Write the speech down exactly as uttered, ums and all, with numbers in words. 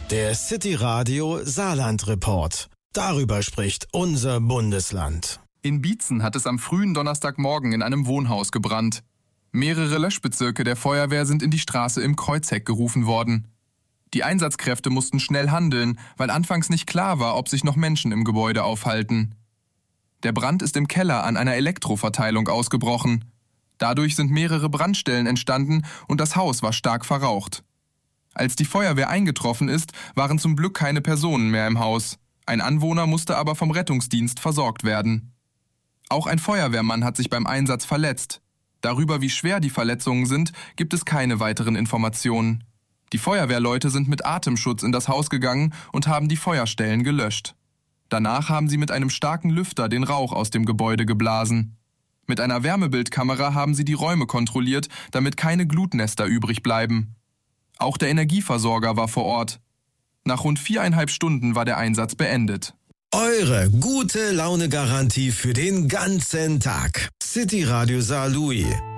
Der City Radio Saarland Report. Darüber spricht unser Bundesland. In Bietzen hat es am frühen Donnerstagmorgen in einem Wohnhaus gebrannt. Mehrere Löschbezirke der Feuerwehr sind in die Straße im Kreuzheck gerufen worden. Die Einsatzkräfte mussten schnell handeln, weil anfangs nicht klar war, ob sich noch Menschen im Gebäude aufhalten. Der Brand ist im Keller an einer Elektroverteilung ausgebrochen. Dadurch sind mehrere Brandstellen entstanden und das Haus war stark verraucht. Als die Feuerwehr eingetroffen ist, waren zum Glück keine Personen mehr im Haus. Ein Anwohner musste aber vom Rettungsdienst versorgt werden. Auch ein Feuerwehrmann hat sich beim Einsatz verletzt. Darüber, wie schwer die Verletzungen sind, gibt es keine weiteren Informationen. Die Feuerwehrleute sind mit Atemschutz in das Haus gegangen und haben die Feuerstellen gelöscht. Danach haben sie mit einem starken Lüfter den Rauch aus dem Gebäude geblasen. Mit einer Wärmebildkamera haben sie die Räume kontrolliert, damit keine Glutnester übrig bleiben. Auch der Energieversorger war vor Ort. Nach rund viereinhalb Stunden war der Einsatz beendet. Eure gute Laune-Garantie für den ganzen Tag. City Radio Saarlouis.